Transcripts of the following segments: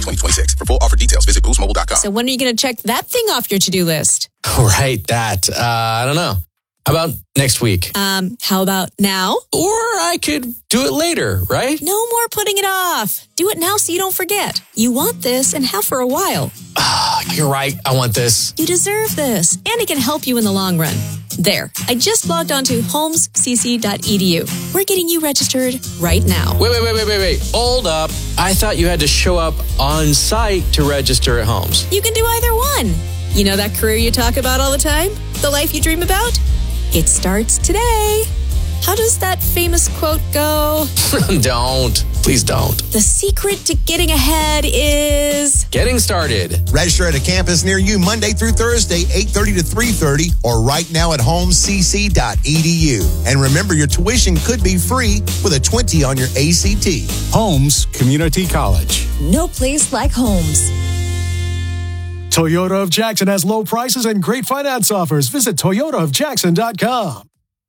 2026. For full offer details, visit boostmobile.com. So when are you going to check that thing off your to-do list? Right, that. I don't know. How about next week? How about now? Or I could do it later, right? No more putting it off. Do it now so you don't forget. You want this and have for a while. You're right. I want this. You deserve this, and it can help you in the long run. There, I just logged on to holmescc.edu. We're getting you registered right now. Wait. Hold up. I thought you had to show up on site to register at Holmes. You can do either one. You know that career you talk about all the time? The life you dream about? It starts today. How does that famous quote go? Don't. Please don't. The secret to getting ahead is... getting started. Register at a campus near you Monday through Thursday, 8:30 to 3:30, or right now at holmescc.edu. And remember, your tuition could be free with a 20 on your ACT. Holmes Community College. No place like Holmes. Toyota of Jackson has low prices and great finance offers. Visit toyotaofjackson.com.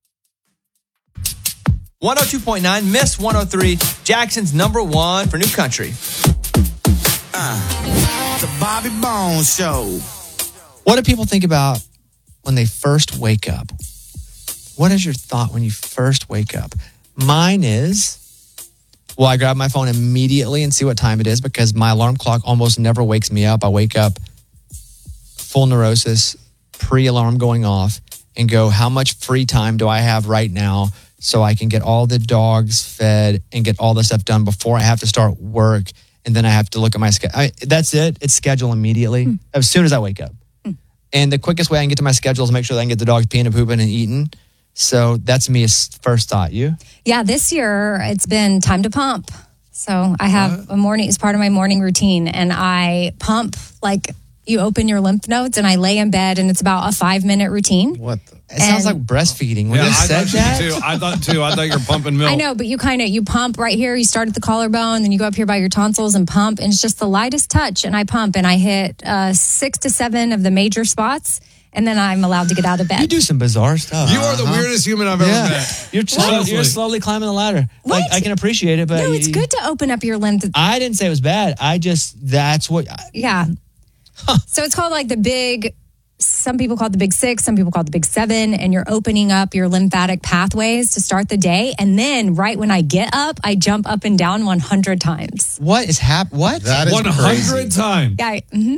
102.9, Miss 103, Jackson's number one for New Country. The Bobby Bones Show. What do people think about when they first wake up? What is your thought when you first wake up? Mine is, well, I grab my phone immediately and see what time it is because my alarm clock almost never wakes me up. I wake up full neurosis, pre-alarm going off, and go, how much free time do I have right now so I can get all the dogs fed and get all the stuff done before I have to start work, and then I have to look at my schedule. That's it. It's schedule immediately as soon as I wake up. And the quickest way I can get to my schedule is make sure that I can get the dogs peeing and pooping and eating. So that's me as first thought. You? Yeah, this year it's been time to pump. So I have a morning, it's part of my morning routine, and I pump like you open your lymph nodes, and I lay in bed, and it's about a 5-minute routine. What? It sounds like breastfeeding. When you said that, I thought too. I thought you were pumping milk. I know, but you pump right here. You start at the collarbone, then you go up here by your tonsils and pump, and it's just the lightest touch. And I pump, and I hit 6 to 7 of the major spots, and then I'm allowed to get out of bed. You do some bizarre stuff. You are the weirdest human I've ever met. You're slowly climbing the ladder. What? Like I can appreciate it, but No, it's good to open up your lymph. I didn't say it was bad. That's what. Yeah. So it's called like the big. Some people call it the big 6, some people call it the big 7, and you're opening up your lymphatic pathways to start the day. And then right when I get up, I jump up and down 100 times. What is happening? What? That is 100 times. Yeah.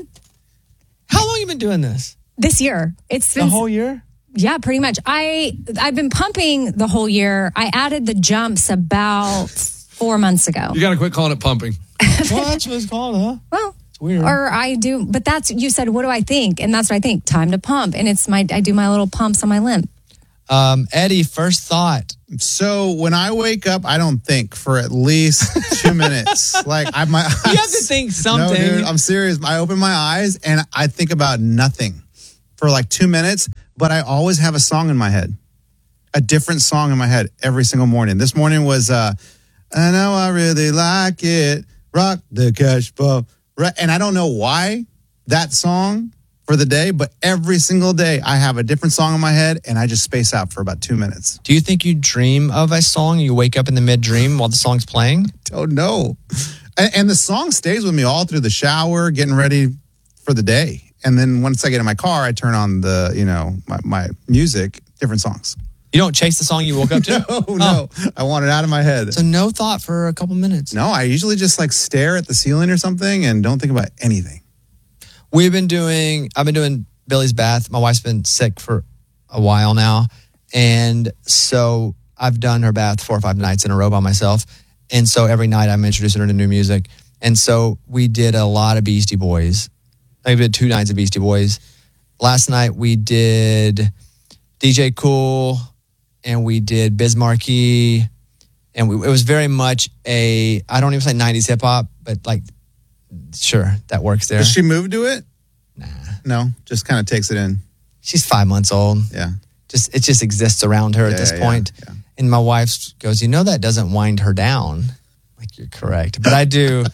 How long have you been doing this? This year. It's been the whole year? Yeah, pretty much. I've been pumping the whole year. I added the jumps about 4 months ago. You got to quit calling it pumping. Well, that's what it's called, huh? Well, it's weird. Or I do, but you said, what do I think? And that's what I think. Time to pump. And I do my little pumps on my lymph. Eddie, first thought. So when I wake up, I don't think for at least 2 minutes. Like you have to think something. No, dude, I'm serious. I open my eyes and I think about nothing for like 2 minutes, but I always have a song in my head, a different song in my head every single morning. This morning was, I know I really like it, rock the cash bow. And I don't know why that song for the day, but every single day I have a different song in my head and I just space out for about 2 minutes. Do you think you dream of a song? You wake up in the mid-dream while the song's playing? Don't know. And the song stays with me all through the shower, getting ready for the day. And then once I get in my car, I turn on my music, different songs. You don't chase the song you woke up to? No. I want it out of my head. So no thought for a couple minutes? No, I usually just like stare at the ceiling or something and don't think about anything. I've been doing Billy's bath. My wife's been sick for a while now. And so I've done her bath 4 or 5 nights in a row by myself. And so every night I'm introducing her to new music. And so we did a lot of Beastie Boys. I did 2 nights of Beastie Boys. Last night we did DJ Cool and we did Biz Markie. And it was very much I don't even say 90s hip hop, but like, sure, that works there. Does she move to it? Nah. No, just kind of takes it in. She's 5 months old. Yeah. It just exists around her at this point. Yeah. And my wife goes, that doesn't wind her down. Like, you're correct. But I do,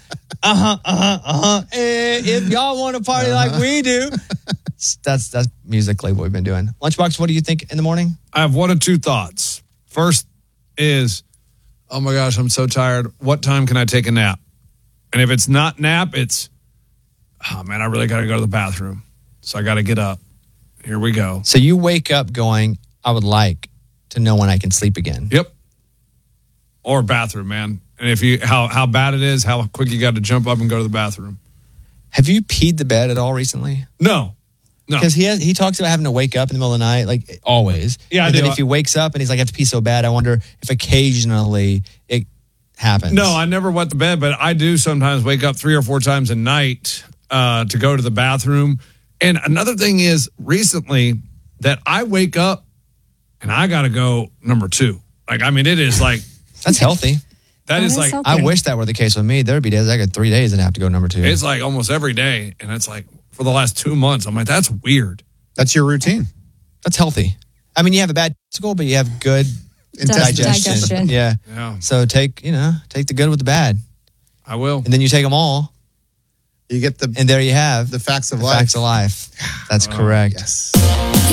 if y'all want to party like we do. That's musically what we've been doing. Lunchbox, what do you think in the morning? I have 1 or 2 thoughts. First is, oh my gosh, I'm so tired. What time can I take a nap? And if it's not nap, it's, oh man, I really got to go to the bathroom. So I got to get up. Here we go. So you wake up going, I would like to know when I can sleep again. Yep. Or bathroom, man. And if you how bad it is, how quick you got to jump up and go to the bathroom. Have you peed the bed at all recently? No. Because he talks about having to wake up in the middle of the night, like always. Yeah, and I then do. if he wakes up and he's like, I have to pee so bad, I wonder if occasionally it happens. No, I never wet the bed, but I do sometimes wake up 3 or 4 times a night to go to the bathroom. And another thing is recently that I wake up and I got to go number 2. Like, I mean, it is like. That's healthy. That is like. healthy. I wish that were the case with me. There'd be days I got 3 days and have to go number 2. It's like almost every day. And it's like for the last 2 months, I'm like, that's weird. That's your routine. That's healthy. I mean, you have a bad school, but you have good digestion. Yeah. So take the good with the bad. I will. And then you take them all. You get and there you have the facts of the life. Facts of life. That's correct. Yes.